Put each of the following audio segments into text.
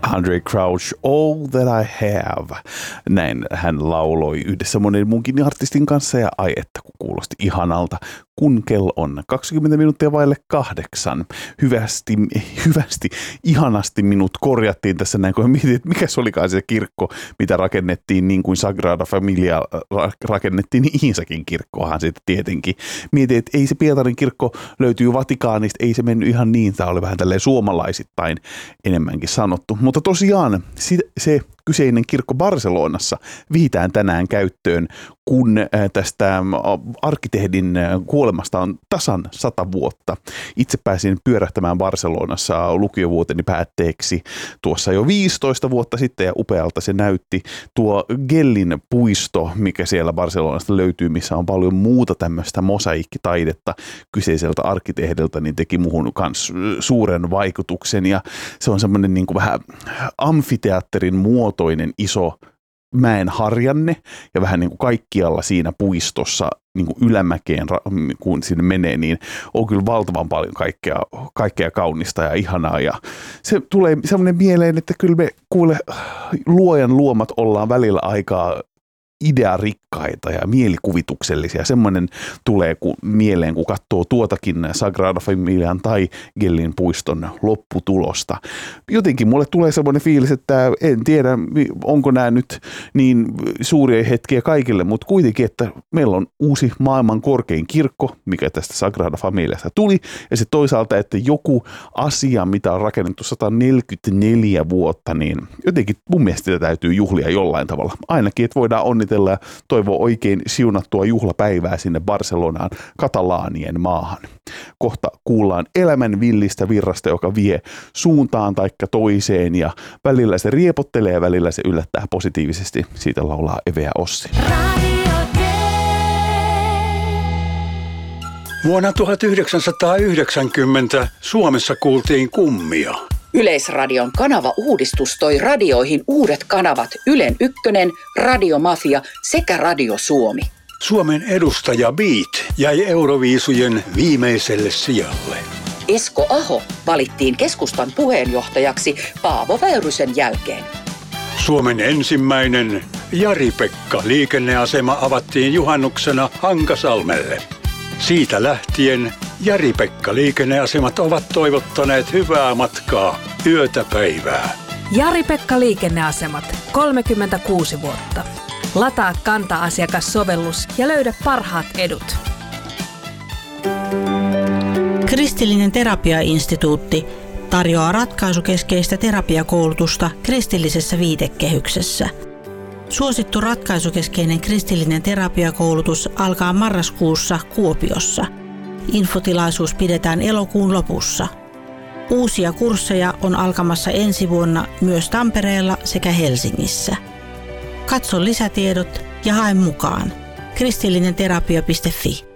Andraé Crouch, All That I Have. Näin hän lauloi yhdessä monen muunkin artistin kanssa ja ai että kun kuulosti ihanalta, kun kello on 20 minuuttia vaille 8. Hyvästi, ihanasti minut korjattiin tässä näin, kun mietin, että mikä se olikaan se kirkko, mitä rakennettiin niin kuin Sagrada Familia rakennettiin, niin Iisakin kirkkoahan sitten tietenkin. Mietin, että ei se Pietarin kirkko löytyy Vatikaanista, ei se mennyt ihan niin, tämä oli vähän tälleen suomalaisittain enemmänkin sanottu. Mutta tosiaan se kyseinen kirkko Barcelonassa vihitään tänään käyttöön, kun tästä arkkitehdin kuolemasta on tasan 100 vuotta. Itse pääsin pyörähtämään Barcelonassa lukiovuoteni päätteeksi tuossa jo 15 vuotta sitten ja upealta se näytti. Tuo Gellin puisto, mikä siellä Barcelonasta löytyy, missä on paljon muuta tämmöistä mosaiikkitaidetta kyseiseltä arkkitehdiltä, niin teki muhun kans suuren vaikutuksen ja se on semmoinen niin kuin vähän amfiteatterin muotoinen iso mäen harjanne ja vähän niin kuin kaikkialla siinä puistossa niin kuin ylämäkeen, kun sinne menee, niin on kyllä valtavan paljon kaikkea kaunista ja ihanaa. Ja se tulee semmoinen mieleen, että kyllä me luojan luomat ollaan välillä aikaa idearikkaita ja mielikuvituksellisia. Semmoinen tulee mieleen, kun katsoo tuotakin Sagrada Familian tai Gellin puiston lopputulosta. Jotenkin mulle tulee semmoinen fiilis, että en tiedä, onko nämä nyt niin suuria hetkiä kaikille, mutta kuitenkin, että meillä on uusi maailman korkein kirkko, mikä tästä Sagrada Familiasta tuli, ja se toisaalta, että joku asia, mitä on rakennettu 144 vuotta, niin jotenkin mun mielestä sitä täytyy juhlia jollain tavalla. Ainakin, että voidaan onnitella ja toivoo oikein siunattua juhlapäivää sinne Barcelonaan, Katalaanien maahan. Kohta kuullaan elämän villistä virrasta, joka vie suuntaan taikka toiseen ja välillä se riepottelee ja välillä se yllättää positiivisesti. Siitä laulaa Eve ja Ossi. Vuonna 1990 Suomessa kuultiin kummia. Yleisradion kanava-uudistus toi radioihin uudet kanavat Ylen Ykkönen, Radiomafia sekä Radio Suomi. Suomen edustaja Beat jäi Euroviisujen viimeiselle sijalle. Esko Aho valittiin keskustan puheenjohtajaksi Paavo Väyrysen jälkeen. Suomen ensimmäinen Jari-Pekka liikenneasema avattiin juhannuksena Hankasalmelle. Siitä lähtien Jari-Pekka liikenneasemat ovat toivottaneet hyvää matkaa yötä päivää. Jari-Pekka liikenneasemat, 36 vuotta. Lataa Kanta-asiakassovellus ja löydä parhaat edut. Kristillinen terapiainstituutti tarjoaa ratkaisukeskeistä terapiakoulutusta kristillisessä viitekehyksessä. Suosittu ratkaisukeskeinen kristillinen terapiakoulutus alkaa marraskuussa Kuopiossa. Infotilaisuus pidetään elokuun lopussa. Uusia kursseja on alkamassa ensi vuonna myös Tampereella sekä Helsingissä. Katso lisätiedot ja hae mukaan. kristillinenterapia.fi.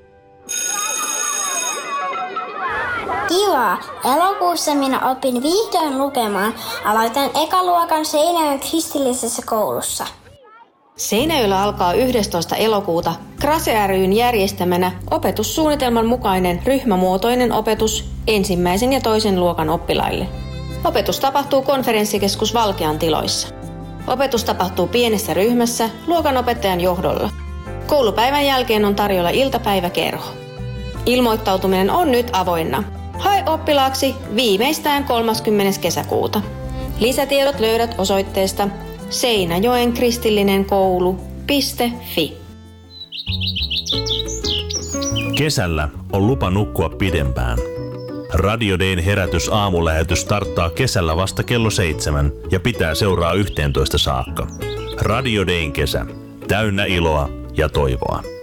Kiva! Elokuussa minä opin vihdoin lukemaan. Aloitan ekaluokan Seinäjoen kristillisessä koulussa. Seinäjoella alkaa 11. elokuuta Krase ry:n järjestämänä opetussuunnitelman mukainen ryhmämuotoinen opetus 1. ja 2. luokan oppilaille. Opetus tapahtuu konferenssikeskus Valkean tiloissa. Opetus tapahtuu pienessä ryhmässä luokanopettajan johdolla. Koulupäivän jälkeen on tarjolla iltapäiväkerho. Ilmoittautuminen on nyt avoinna. Hae oppilaaksi viimeistään 30. kesäkuuta. Lisätiedot löydät osoitteesta Seinäjoen kristillinen koulu.fi. Kesällä on lupa nukkua pidempään. Radio Dayn herätys aamulähetys starttaa kesällä vasta kello 7 ja pitää seuraa 11 saakka. Radio Dayn kesä. Täynnä iloa ja toivoa.